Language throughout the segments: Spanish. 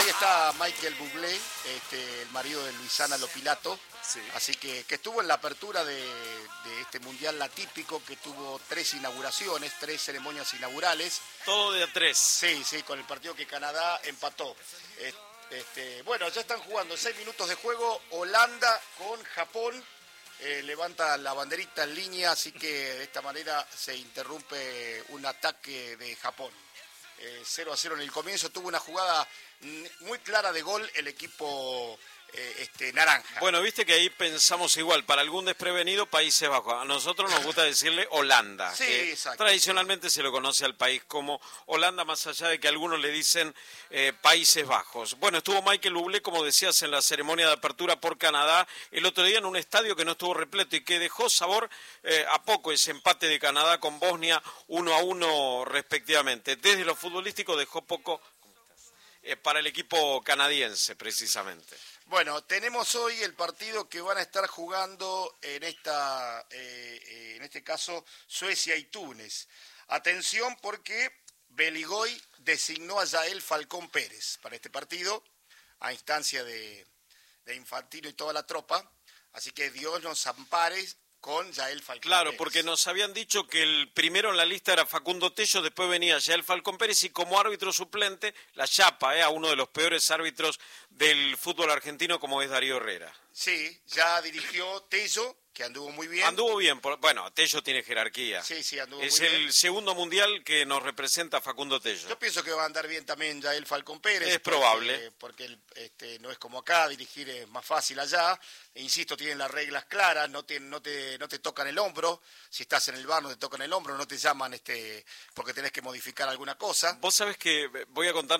Ahí está Michael Bublé, el marido de Luisana Lopilato, Sí. así que estuvo en la apertura de este mundial atípico, que tuvo 3 inauguraciones, 3 ceremonias inaugurales. Todo de a 3. Sí, con el partido que Canadá empató. Bueno, ya están jugando 6 minutos de juego, Holanda con Japón. Levanta la banderita en línea, así que de esta manera se interrumpe un ataque de Japón. 0-0 en el comienzo, tuvo una jugada muy clara de gol el equipo naranja. Bueno, viste que ahí pensamos igual, para algún desprevenido, Países Bajos. A nosotros nos gusta decirle Holanda, sí, que exacto, tradicionalmente se lo conoce al país como Holanda, más allá de que algunos le dicen Países Bajos. Bueno, estuvo Michael Bublé, como decías, en la ceremonia de apertura por Canadá, el otro día en un estadio que no estuvo repleto y que dejó sabor a poco ese empate de Canadá con Bosnia 1-1 respectivamente. Desde lo futbolístico dejó poco para el equipo canadiense, precisamente. Bueno, tenemos hoy el partido que van a estar jugando en este caso Suecia y Túnez. Atención, porque Beligoy designó a Yael Falcón Pérez para este partido, a instancia de Infantino y toda la tropa, así que Dios nos ampare con Yael Falcón Claro, Pérez. porque nos habían dicho que el primero en la lista era Facundo Tello, después venía Yael Falcón Pérez y como árbitro suplente, la chapa a uno de los peores árbitros del fútbol argentino como es Darío Herrera. Sí, ya dirigió Tello, que anduvo muy bien. Anduvo bien, bueno, Tello tiene jerarquía. Sí, anduvo es muy bien. el segundo mundial que nos representa Facundo Tello. Yo pienso que va a andar bien también Yael Falcón Pérez. Es probable. Porque no es como acá, dirigir es más fácil allá. Insisto, tienen las reglas claras, no te tocan el hombro. Si estás en el bar no te tocan el hombro, no te llaman porque tenés que modificar alguna cosa. Vos sabés que voy a contar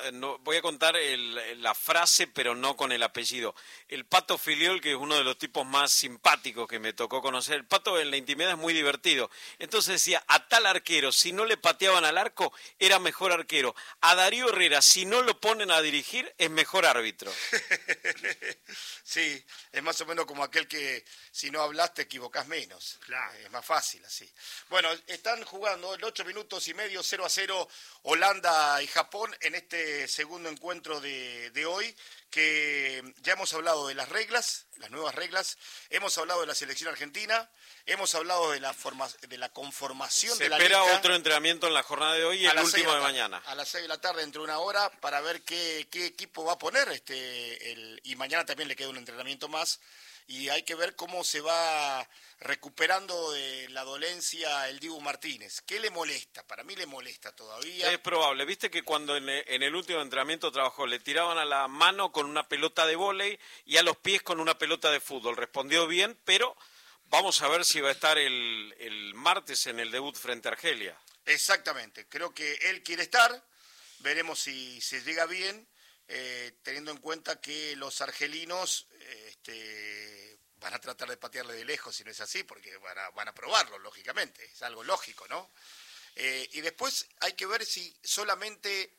la frase, pero no con el apellido. El Pato Filiol, que es uno de los tipos más simpáticos que me tocó conocer. El Pato en la intimidad es muy divertido. Entonces decía, a tal arquero, si no le pateaban al arco, era mejor arquero. A Darío Herrera, si no lo ponen a dirigir, es mejor árbitro. Sí, es más o menos como aquel que si no hablas te equivocás menos. Claro. Es más fácil así. Bueno, están jugando en 8 minutos y medio, 0-0 Holanda y Japón en este segundo encuentro de hoy, que ya hemos hablado de las reglas, las nuevas reglas, hemos hablado de la selección argentina, hemos hablado de la conformación de la lista. Se espera otro entrenamiento en la jornada de hoy y el último de mañana. A las 6 de la tarde, dentro de una hora, para ver qué equipo va a poner. Y mañana también le queda un entrenamiento más. Y hay que ver cómo se va recuperando de la dolencia el Dibu Martínez. ¿Qué le molesta? Para mí le molesta todavía. Es probable. Viste que cuando en el último entrenamiento trabajó, le tiraban a la mano con una pelota de vóley y a los pies con una pelota de fútbol. Respondió bien, pero vamos a ver si va a estar el martes en el debut frente a Argelia. Exactamente. Creo que él quiere estar. Veremos si se llega bien, teniendo en cuenta que los argelinos van a tratar de patearle de lejos, si no es así, porque van a probarlo, lógicamente. Es algo lógico, ¿no? Y después hay que ver si solamente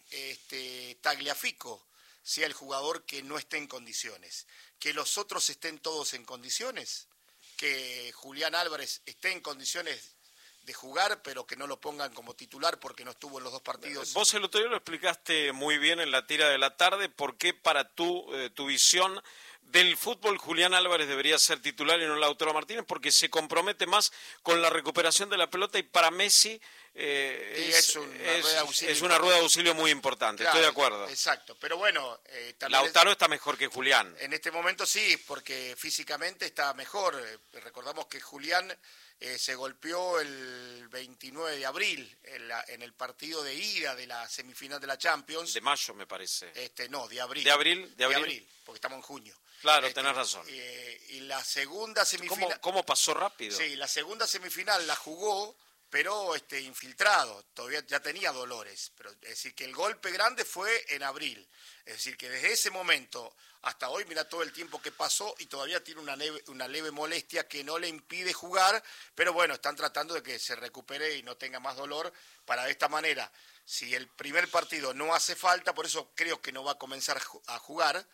Tagliafico sea el jugador que no esté en condiciones. Que los otros estén todos en condiciones. Que Julián Álvarez esté en condiciones de jugar, pero que no lo pongan como titular porque no estuvo en los 2 partidos. Vos el otro día lo explicaste muy bien en la tira de la tarde, por qué para tu visión del fútbol Julián Álvarez debería ser titular y no Lautaro Martínez, porque se compromete más con la recuperación de la pelota y para Messi es una rueda de auxilio muy importante, claro, estoy de acuerdo. Exacto, pero bueno... Lautaro está mejor que Julián. En este momento sí, porque físicamente está mejor. Recordamos que Julián se golpeó el 29 de abril en el partido de ida de la semifinal de la Champions. De mayo, me parece. No, de abril. ¿De abril? De abril, porque estamos en junio. Claro, tenés razón. Y la segunda semifinal... ¿Cómo pasó rápido? Sí, la segunda semifinal la jugó, pero infiltrado. Todavía ya tenía dolores. Pero es decir, que el golpe grande fue en abril. Es decir, que desde ese momento hasta hoy, mira todo el tiempo que pasó y todavía tiene una leve molestia que no le impide jugar, pero bueno, están tratando de que se recupere y no tenga más dolor para de esta manera. Si el primer partido no hace falta, por eso creo que no va a comenzar a jugar,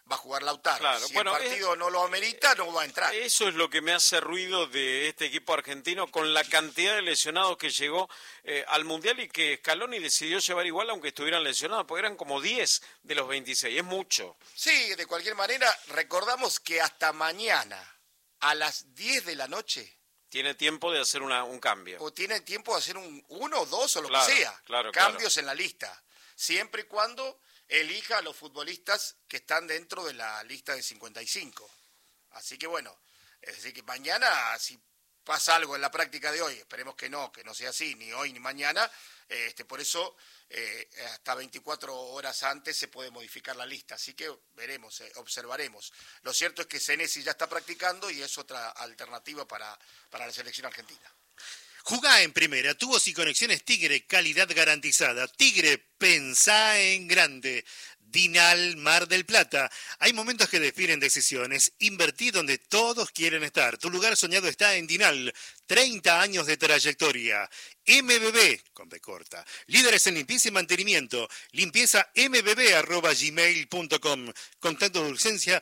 va a jugar Lautaro. Claro, Si bueno, el partido no lo amerita, no va a entrar. Eso es lo que me hace ruido de este equipo argentino, con la cantidad de lesionados que llegó al Mundial y que Scaloni decidió llevar igual aunque estuvieran lesionados, porque eran como 10 de los 26, es mucho. Sí, de cualquier manera, recordamos que hasta mañana, a las 10 de la noche... Tiene tiempo de hacer un cambio. O tiene tiempo de hacer uno, dos o lo Claro, que sea. claro, Cambios en la lista. Siempre y cuando elija a los futbolistas que están dentro de la lista de 55. Así que bueno, es decir que mañana, si pasa algo en la práctica de hoy, esperemos que no sea así, ni hoy ni mañana, por eso hasta 24 horas antes se puede modificar la lista. Así que veremos, observaremos. Lo cierto es que Senesi ya está practicando y es otra alternativa para la selección argentina. Jugá en primera, tubos y conexiones Tigre, calidad garantizada. Tigre, pensá en grande. Dinal Mar del Plata. Hay momentos que definen decisiones. Invertí donde todos quieren estar. Tu lugar soñado está en Dinal. 30 años de trayectoria. MBB, con B corta. Líderes en limpieza y mantenimiento. Limpieza mbb@gmail.com. Contacto de urgencia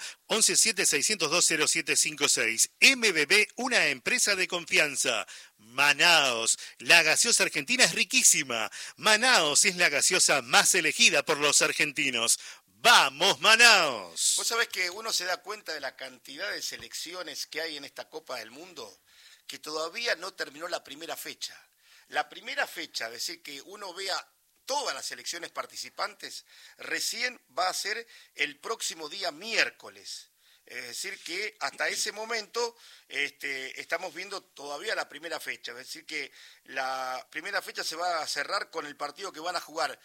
117-602-0756. MBB, una empresa de confianza. Manaos, la gaseosa argentina es riquísima. Manaos es la gaseosa más elegida por los argentinos. ¡Vamos, Manaos! Vos sabés que uno se da cuenta de la cantidad de selecciones que hay en esta Copa del Mundo, que todavía no terminó la primera fecha. La primera fecha, es decir, que uno vea todas las selecciones participantes, recién va a ser el próximo día miércoles. Es decir, que hasta ese momento estamos viendo todavía la primera fecha. Es decir, que la primera fecha se va a cerrar con el partido que van a jugar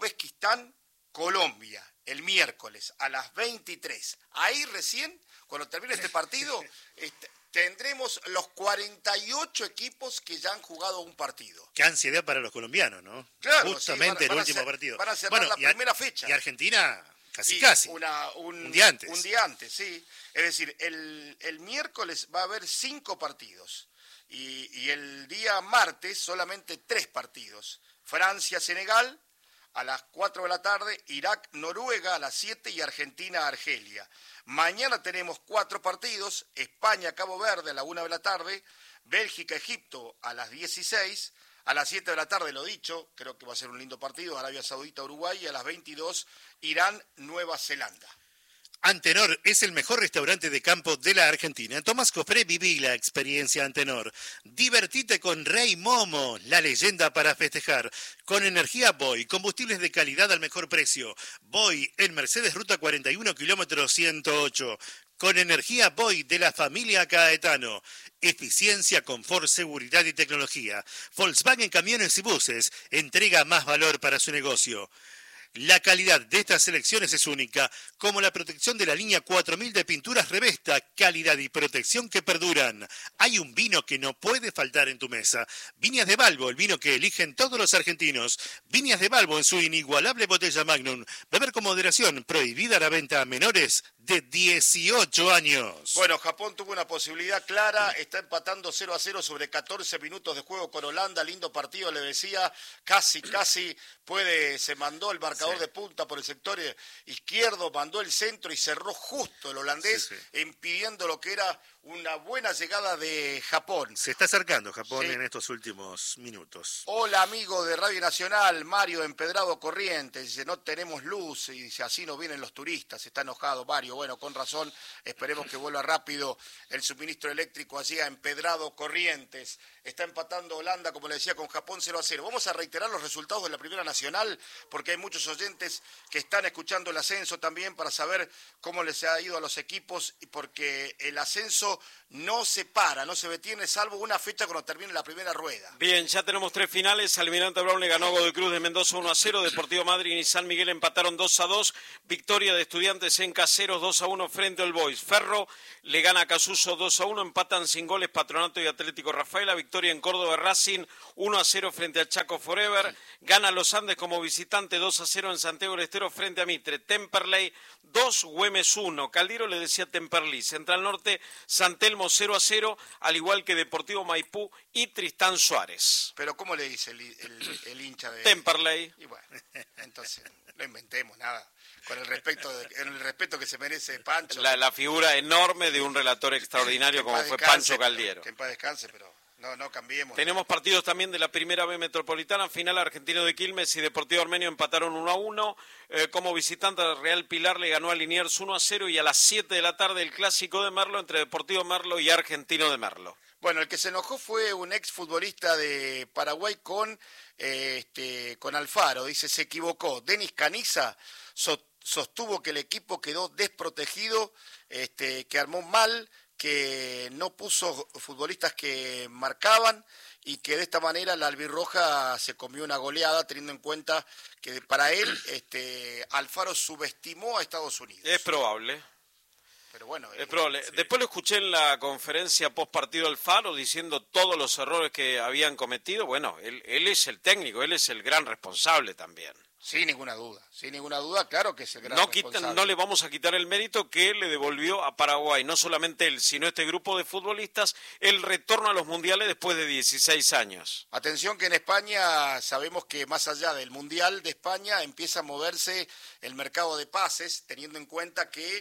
Uzbekistán-Colombia el miércoles a las 23. Ahí recién, cuando termine este partido, tendremos los 48 equipos que ya han jugado un partido. Qué ansiedad para los colombianos, ¿no? Claro, justamente sí, el último partido. Van a cerrar la primera fecha. Y Argentina... Sí, casi. Un día antes. Un día antes, sí. Es decir, el miércoles va a haber 5 partidos. Y el día martes solamente 3 partidos. Francia-Senegal a las 4 de la tarde, Irak-Noruega a las 7 y Argentina-Argelia. Mañana tenemos 4 partidos, España-Cabo Verde a la 1 de la tarde, Bélgica-Egipto a las 16. A las 7 de la tarde, lo dicho, creo que va a ser un lindo partido, Arabia Saudita-Uruguay, y a las 22, Irán-Nueva Zelanda. Antenor es el mejor restaurante de campo de la Argentina. Tomás Cofré, viví la experiencia Antenor. Divertite con Rey Momo, la leyenda para festejar. Con energía Boy, combustibles de calidad al mejor precio. Boy en Mercedes Ruta 41, kilómetro 108. Con energía Boy de la familia Caetano. Eficiencia, confort, seguridad y tecnología. Volkswagen Camiones y Buses entrega más valor para su negocio. La calidad de estas selecciones es única, como la protección de la línea 4000 de pinturas Revesta, calidad y protección que perduran. Hay un vino que no puede faltar en tu mesa. Viñas de Balbo, el vino que eligen todos los argentinos. Viñas de Balbo en su inigualable botella Magnum. Beber con moderación, prohibida la venta a menores de 18 años. Bueno, Japón tuvo una posibilidad clara, está empatando 0-0 sobre 14 minutos de juego con Holanda, lindo partido, le decía, casi se mandó el marcador de punta por el sector izquierdo, mandó el centro y cerró justo el holandés, impidiendo lo que era una buena llegada de Japón. Se está acercando Japón en estos últimos minutos. Hola, amigo de Radio Nacional, Mario Empedrado Corrientes, dice, no tenemos luz, y dice, así no vienen los turistas, está enojado Mario, bueno, con razón, esperemos que vuelva rápido el suministro eléctrico allí a Empedrado Corrientes. Está empatando Holanda, como le decía, con Japón 0-0. Vamos a reiterar los resultados de la Primera Nacional, porque hay muchos oyentes que están escuchando el ascenso también para saber cómo les ha ido a los equipos, porque el ascenso no se para, no se detiene, salvo una fecha cuando termine la primera rueda. Bien, ya tenemos 3 finales. Almirante Brown le ganó a Godoy Cruz de Mendoza 1-0. Deportivo Madryn y San Miguel empataron 2-2. Victoria de Estudiantes en Caseros 2-1 frente al Boys. Ferro le gana a Casuso 2-1. Empatan sin goles Patronato y Atlético Rafaela. Victoria en Córdoba Racing 1-0 frente al Chaco Forever. Gana Los Andes como visitante 2-0 en Santiago del Estero frente a Mitre. Temperley 2, Güemes 1. Caldiro le decía Temperley. Central Norte, San San Telmo 0-0, al igual que Deportivo Maipú y Tristán Suárez. Pero ¿cómo le dice el hincha de Temperley? Y bueno, entonces no inventemos nada. Con el respeto que se merece Pancho. La figura enorme de un relator extraordinario como fue Pancho Caldiero. Que en paz descanse, pero no cambiemos. Tenemos partidos también de la Primera B Metropolitana. Final, Argentino de Quilmes y Deportivo Armenio empataron 1-1. Como visitante, Real Pilar le ganó a Liniers 1-0. Y a las 7 de la tarde el clásico de Merlo entre Deportivo Merlo y Argentino de Merlo. Bueno, el que se enojó fue un exfutbolista de Paraguay con Alfaro. Dice, se equivocó. Denis Caniza sostuvo que el equipo quedó desprotegido, que armó mal, que no puso futbolistas que marcaban y que de esta manera la albirroja se comió una goleada, teniendo en cuenta que para él Alfaro subestimó a Estados Unidos. Es probable. Pero bueno, es probable. Sí. Después lo escuché en la conferencia post partido Alfaro diciendo todos los errores que habían cometido. Bueno, él es el técnico, él es el gran responsable también. Sin ninguna duda, claro que es el gran responsable. No le vamos a quitar el mérito que le devolvió a Paraguay, no solamente él, sino este grupo de futbolistas, el retorno a los mundiales después de 16 años. Atención que en España sabemos que más allá del Mundial de España empieza a moverse el mercado de pases, teniendo en cuenta que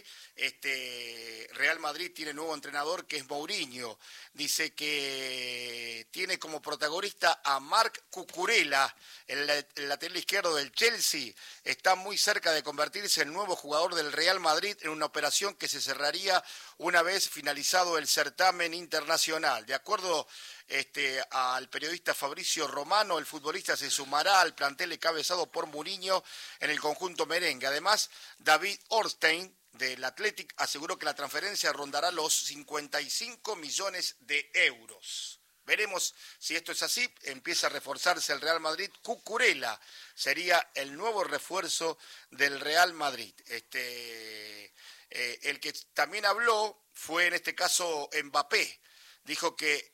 Real Madrid tiene nuevo entrenador que es Mourinho. Dice que tiene como protagonista a Marc Cucurella, el lateral izquierdo del Chelsea. Está muy cerca de convertirse en nuevo jugador del Real Madrid en una operación que se cerraría una vez finalizado el certamen internacional. De acuerdo al periodista Fabricio Romano, el futbolista se sumará al plantel encabezado por Mourinho en el conjunto merengue. Además, David Ornstein del Athletic aseguró que la transferencia rondará los 55 millones de euros. Veremos si esto es así. Empieza a reforzarse el Real Madrid. Cucurella sería el nuevo refuerzo del Real Madrid. El que también habló fue en este caso Mbappé. Dijo que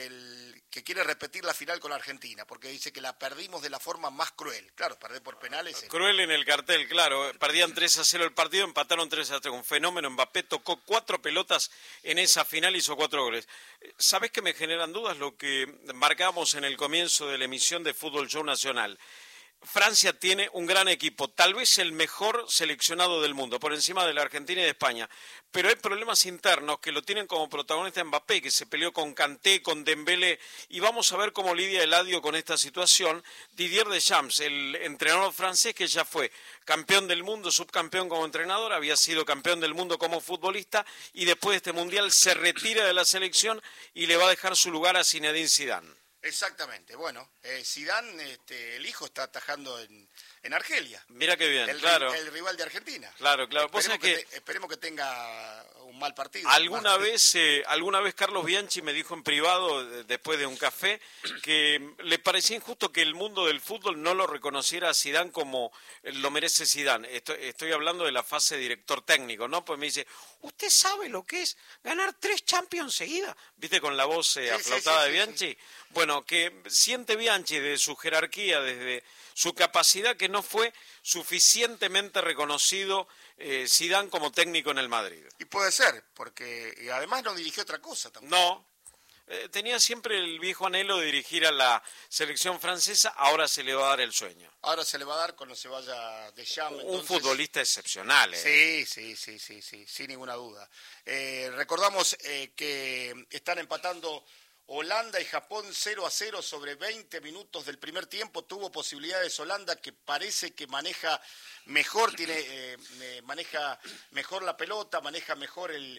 quiere repetir la final con Argentina, porque dice que la perdimos de la forma más cruel. Claro, perder por penales. Cruel en el cartel, claro. Perdían 3-0 el partido, empataron 3-3. Un fenómeno. Mbappé tocó 4 pelotas en esa final, hizo 4 goles. ¿Sabés que me generan dudas lo que marcábamos en el comienzo de la emisión de Fútbol Show Nacional? Francia tiene un gran equipo, tal vez el mejor seleccionado del mundo, por encima de la Argentina y de España, pero hay problemas internos que lo tienen como protagonista Mbappé, que se peleó con Kanté, con Dembélé, y vamos a ver cómo lidia Eladio con esta situación. Didier Deschamps, el entrenador francés que ya fue campeón del mundo, subcampeón como entrenador, había sido campeón del mundo como futbolista, y después de este mundial se retira de la selección y le va a dejar su lugar a Zinedine Zidane. Exactamente, bueno, Zidane, el hijo está atajando en Argelia. Mira qué bien, claro. El rival de Argentina. Claro. Esperemos que tenga un mal partido. Alguna vez Carlos Bianchi me dijo en privado, después de un café, que le parecía injusto que el mundo del fútbol no lo reconociera a Zidane como lo merece Zidane. Estoy hablando de la fase de director técnico, ¿no? Pues me dice, ¿usted sabe lo que es ganar 3 Champions seguidas? ¿Viste con la voz aflautada de Bianchi? Sí. Bueno, que siente Bianchi de su jerarquía, desde su capacidad, que no fue suficientemente reconocido Zidane como técnico en el Madrid. Y puede ser, porque además no dirigió otra cosa tampoco. No, tenía siempre el viejo anhelo de dirigir a la selección francesa, ahora se le va a dar el sueño. Ahora se le va a dar cuando se vaya Deschamps. Un futbolista excepcional. Sí, sin ninguna duda. Recordamos que están empatando Holanda y Japón 0-0 sobre 20 minutos del primer tiempo. Tuvo posibilidades Holanda, que parece que maneja mejor, maneja mejor la pelota, maneja mejor el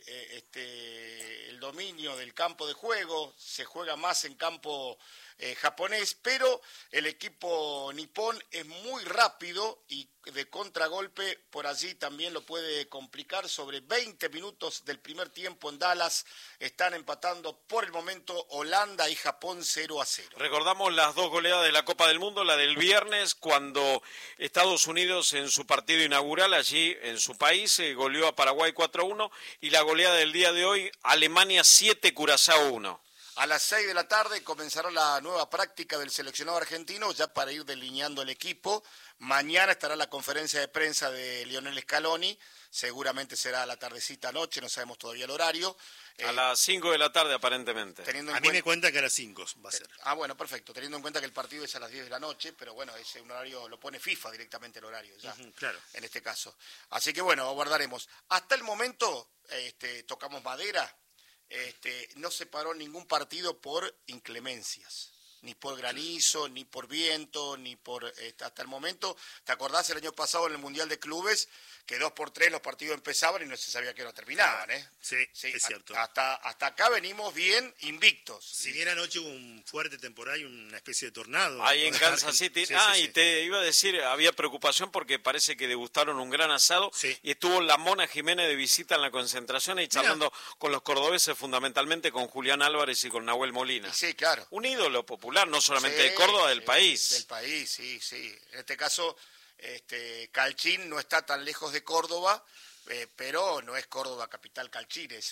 dominio del campo de juego, se juega más en campo japonés, pero el equipo nipón es muy rápido y de contragolpe por allí también lo puede complicar. Sobre 20 minutos del primer tiempo en Dallas están empatando por el momento Holanda y Japón 0-0. Recordamos las 2 goleadas de la Copa del Mundo, la del viernes cuando Estados Unidos en su partido inaugural allí en su país goleó a Paraguay 4-1 y la goleada del día de hoy Alemania 7, Curazao 1. A las 6 de la tarde comenzará la nueva práctica del seleccionado argentino, ya para ir delineando el equipo. Mañana estará la conferencia de prensa de Lionel Scaloni, seguramente será a la tardecita noche, no sabemos todavía el horario. A las 5 de la tarde, aparentemente. A mí me cuenta que a las 5 va a ser. Bueno, perfecto, teniendo en cuenta que el partido es a las 10 de la noche, pero bueno, ese un horario lo pone FIFA directamente el horario, ya, claro. En este caso. Así que bueno, aguardaremos. Hasta el momento, tocamos madera, no se paró ningún partido por inclemencias. Ni por granizo, ni por viento, ni por... hasta el momento, ¿te acordás el año pasado en el Mundial de Clubes? Que 2-3 los partidos empezaban y no se sabía que no terminaban, ¿eh? Sí, es cierto. Hasta acá venimos bien invictos. Si bien anoche hubo un fuerte temporal y una especie de tornado. Ahí en Kansas City. Y te iba a decir, había preocupación porque parece que degustaron un gran asado y estuvo la Mona Jiménez de visita en la concentración y charlando con los cordobeses, fundamentalmente con Julián Álvarez y con Nahuel Molina. Sí, claro. Un ídolo popular, no solamente de Córdoba, del país. Del país, sí. En este caso... Calchín no está tan lejos de Córdoba, pero no es Córdoba capital Calchín, es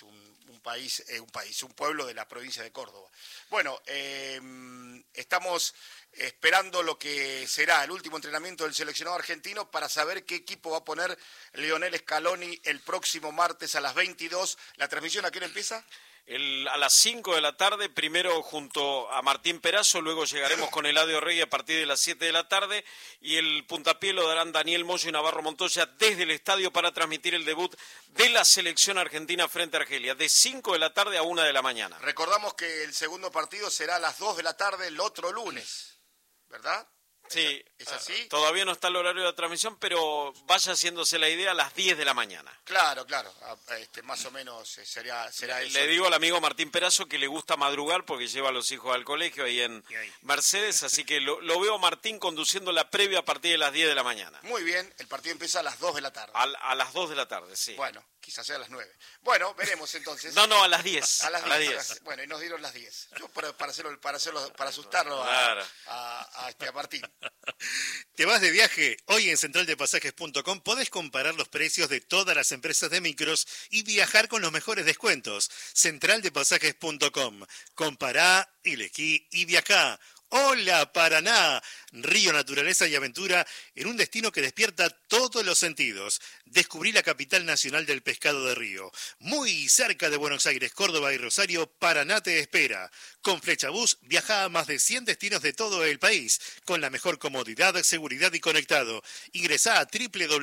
un pueblo de la provincia de Córdoba. Bueno, estamos esperando lo que será el último entrenamiento del seleccionado argentino para saber qué equipo va a poner Lionel Scaloni el próximo martes a las 22. ¿La transmisión a qué hora empieza? A las 5 de la tarde, primero junto a Martín Perazo, luego llegaremos con Eladio Rey a partir de las 7 de la tarde y el puntapié lo darán Daniel Moyo y Navarro Montoya desde el estadio para transmitir el debut de la selección argentina frente a Argelia, de 5 de la tarde a 1 de la mañana. Recordamos que el segundo partido será a las 2 de la tarde el otro lunes, ¿verdad? Sí, ¿es así? Todavía no está el horario de la transmisión, pero vaya haciéndose la idea a las 10 de la mañana. Claro, más o menos será eso. Le digo al amigo Martín Perazo que le gusta madrugar porque lleva a los hijos al colegio ahí en Mercedes, así que lo veo a Martín conduciendo la previa a partir de las 10 de la mañana. Muy bien, el partido empieza a las 2 de la tarde. A las 2 de la tarde, sí. Bueno, quizás sea a las 9. Bueno, veremos entonces. No, a las 10. A las 10. Bueno, y nos dieron las 10. Yo para asustarlo a Martín. ¿Te vas de viaje? Hoy en centraldepasajes.com podés comparar los precios de todas las empresas de micros y viajar con los mejores descuentos. Centraldepasajes.com. Compará, elegí y viajá. ¡Hola, Paraná! Río, naturaleza y aventura en un destino que despierta todos los sentidos. Descubrí la capital nacional del pescado de río. Muy cerca de Buenos Aires, Córdoba y Rosario, Paraná te espera. Con Flechabús viaja a más de 100 destinos de todo el país, con la mejor comodidad, seguridad y conectado. Ingresá a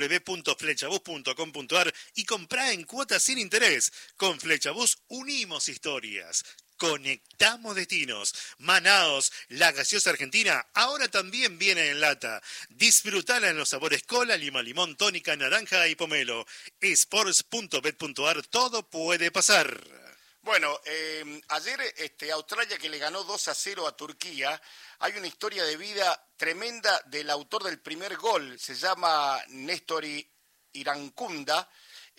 www.flechabús.com.ar y comprá en cuotas sin interés. Con Flechabús unimos historias. Conectamos destinos. Manaos, la gaseosa argentina, ahora también viene en lata. Disfrutala en los sabores cola, lima, limón, tónica, naranja y pomelo. Sports.bet.ar, todo puede pasar. Bueno, ayer Australia que le ganó 2-0 a Turquía, hay una historia de vida tremenda del autor del primer gol, se llama Néstor Irankunda.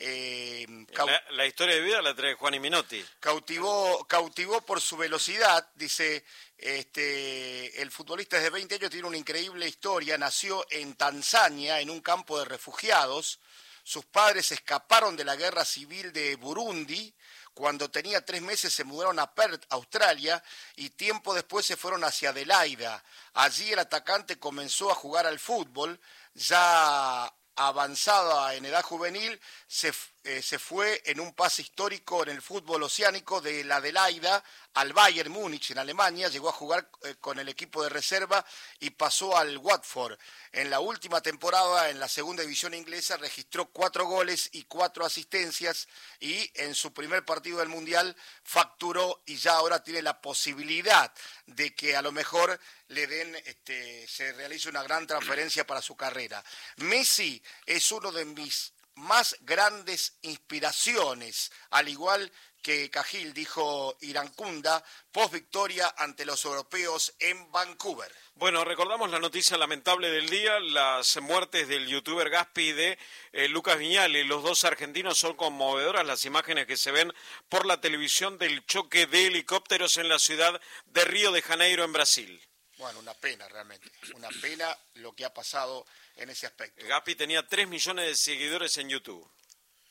La historia de vida la trae Juan Minotti. Cautivó por su velocidad, dice, el futbolista desde 20 años tiene una increíble historia, nació en Tanzania, en un campo de refugiados, sus padres escaparon de la guerra civil de Burundi, cuando tenía 3 meses se mudaron a Perth, Australia, y tiempo después se fueron hacia Adelaida. Allí el atacante comenzó a jugar al fútbol, ya avanzada en edad juvenil, se fue en un pase histórico en el fútbol oceánico de la Adelaida al Bayern Múnich en Alemania, llegó a jugar con el equipo de reserva y pasó al Watford. En la última temporada en la segunda división inglesa registró 4 goles y 4 asistencias y en su primer partido del Mundial facturó y ya ahora tiene la posibilidad de que a lo mejor le den, se realice una gran transferencia para su carrera. Messi es uno de mis más grandes inspiraciones, al igual que Cahill, dijo Irankunda, post victoria ante los europeos en Vancouver. Bueno, recordamos la noticia lamentable del día, las muertes del youtuber Gaspi y de Lucas Viñales. Los dos argentinos, son conmovedoras las imágenes que se ven por la televisión del choque de helicópteros en la ciudad de Río de Janeiro, en Brasil. Bueno, una pena realmente, una pena lo que ha pasado en ese aspecto. Gaspi tenía 3 millones de seguidores en YouTube.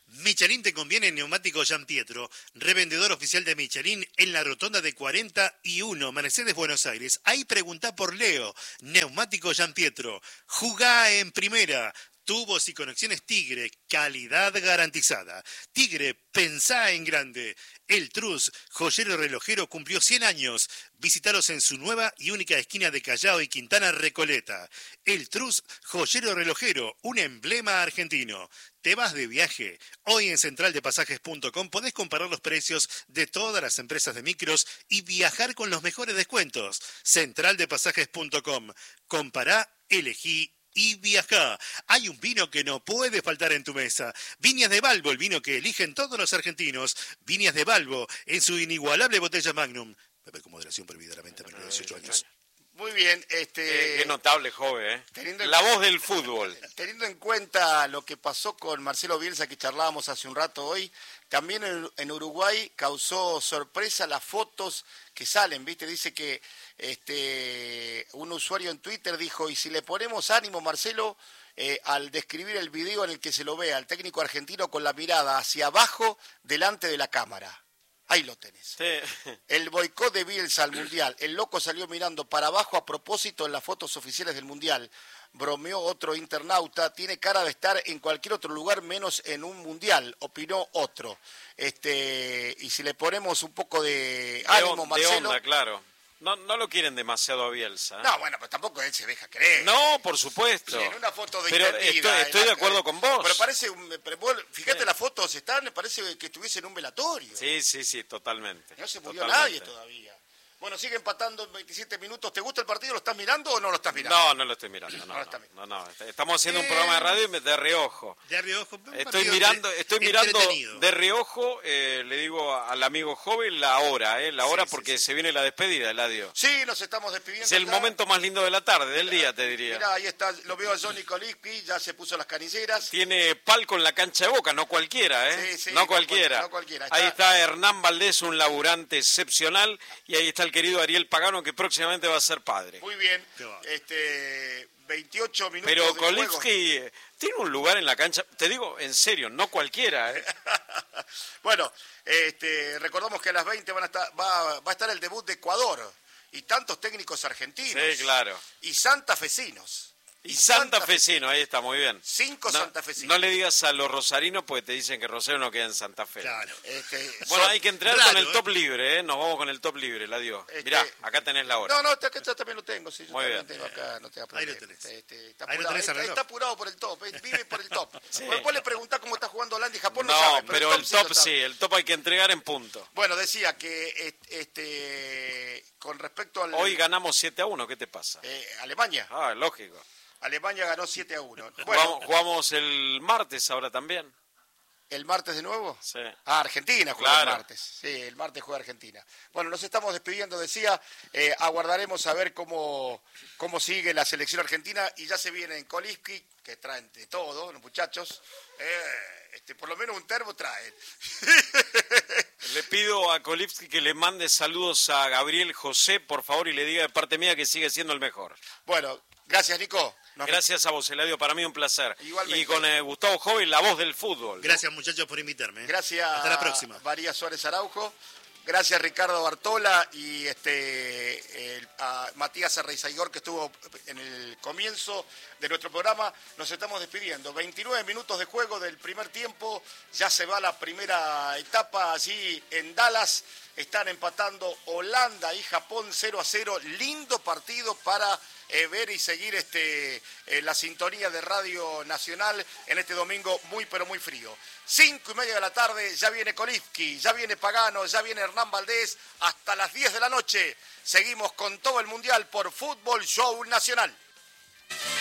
Michelin te conviene en Neumático Giampietro, revendedor oficial de Michelin en la rotonda de 41, Mercedes, Buenos Aires. Ahí preguntá por Leo. Neumático Giampietro. Jugá en primera. Tubos y conexiones Tigre, calidad garantizada. Tigre, pensá en grande. El Trus, joyero relojero, cumplió 100 años. Visítalos en su nueva y única esquina de Callao y Quintana Recoleta. El Trus, joyero relojero, un emblema argentino. ¿Te vas de viaje? Hoy en centraldepasajes.com podés comparar los precios de todas las empresas de micros y viajar con los mejores descuentos. Centraldepasajes.com. Compará, elegí y viajá. Hay un vino que no puede faltar en tu mesa. Viñas de Balbo, el vino que eligen todos los argentinos. Viñas de Balbo, en su inigualable botella Magnum. Beber con moderación, prohibida la venta menor de 18 años. Muy bien. Qué notable, joven, La voz del fútbol. Teniendo en cuenta lo que pasó con Marcelo Bielsa, que charlábamos hace un rato hoy, también en Uruguay causó sorpresa las fotos que salen, ¿viste? Dice que un usuario en Twitter dijo, y si le ponemos ánimo, Marcelo, al describir el video en el que se lo ve al técnico argentino con la mirada hacia abajo delante de la cámara. Ahí lo tenés. Sí. El boicot de Bielsa al Mundial. El loco salió mirando para abajo a propósito en las fotos oficiales del Mundial. Bromeó otro internauta. Tiene cara de estar en cualquier otro lugar menos en un Mundial, opinó otro. Y si le ponemos un poco de ánimo, Marcelo. De onda, claro. No lo quieren demasiado a Bielsa. No, bueno, pero tampoco él se deja creer. No, por supuesto. Sí, en una foto de pero estoy de acuerdo con vos. Pero parece, fíjate, las fotos están, parece que estuviese en un velatorio. Sí, totalmente. No se murió nadie todavía. Bueno, sigue empatando en 27 minutos. ¿Te gusta el partido? ¿Lo estás mirando o no lo estás mirando? No lo estoy mirando. No. Estamos haciendo un programa de radio de reojo. De reojo. Estoy mirando de reojo, le digo al amigo joven la hora, porque se viene la despedida, Eladio. Sí, nos estamos despidiendo. Es el momento más lindo de la tarde, del día, te diría. Mirá, ahí está, lo veo a Johnny Koliski, ya se puso las canilleras. Tiene palco en la cancha de Boca, no cualquiera, Sí, no cualquiera. No cualquiera. Ahí está Hernán Valdés, un laburante excepcional, y ahí está el querido Ariel Pagano, que próximamente va a ser padre. Muy bien. 28 minutos pero de Kolivsky tiene un lugar en la cancha, te digo, en serio, no cualquiera. Bueno, recordamos que a las 20 va a estar el debut de Ecuador y tantos técnicos argentinos. Sí, claro. Y santafesinos. Y santafesino, ahí está, muy bien. 5 santafesinos. No le digas a los rosarinos, porque te dicen que Rosario no queda en Santa Fe. Claro. Bueno, hay que entrar con el top libre, Nos vamos con el top libre, la dio. Mirá, acá tenés la hora. No, acá yo también lo tengo. Sí, yo muy también bien. tengo acá, no te Ahí lo tenés. Está apurado por el top, vive por el top. Sí. Después le preguntás cómo está jugando Holanda y Japón, no sabe. sabe. Pero el top sí, el top hay que entregar en punto. Bueno, decía que con respecto al... Hoy ganamos 7-1, ¿qué te pasa? Alemania. Lógico. Alemania ganó 7-1. Bueno, jugamos el martes ahora también. ¿El martes de nuevo? Sí. Argentina juega el martes. Sí, el martes juega Argentina. Bueno, nos estamos despidiendo, decía. Aguardaremos a ver cómo sigue la selección argentina. Y ya se viene en Kolivsky, que traen de todo, los muchachos. Por lo menos un termo traen. Le pido a Kolivsky que le mande saludos a Gabriel José, por favor, y le diga de parte mía que sigue siendo el mejor. Bueno, gracias, Nico. Gracias a vos, Eladio, para mí un placer. Igualmente. Y con Gustavo Joven, la voz del fútbol. Gracias, muchachos, por invitarme. Gracias. Hasta la próxima. María Suárez Araujo. Gracias, Ricardo Bartola y a Matías Arreizaigor, que estuvo en el comienzo de nuestro programa. Nos estamos despidiendo. 29 minutos de juego del primer tiempo. Ya se va la primera etapa allí en Dallas. Están empatando Holanda y Japón 0-0. Lindo partido para ver y seguir la sintonía de Radio Nacional en este domingo muy pero muy frío. 5:30 de la tarde, ya viene Kolivsky, ya viene Pagano, ya viene Hernán Valdés, hasta las 10 de la noche. Seguimos con todo el Mundial por Fútbol Show Nacional.